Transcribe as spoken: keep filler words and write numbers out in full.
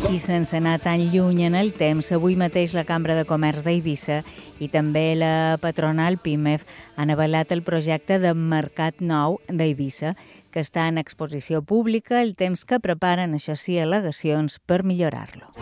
I sense anar tan lluny en el temps, avui mateix la Cambra de Comerç d'Eivissa i també la patronal PIMEF han avalat el projecte de Mercat Nou d'Eivissa, que està en exposició pública el temps que preparen, això sí, al·legacions per millorar-lo.